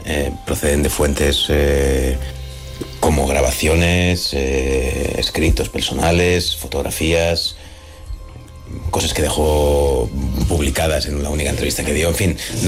proceden de fuentes como grabaciones, escritos personales, fotografías, cosas que dejó publicadas en la única entrevista que dio, en fin.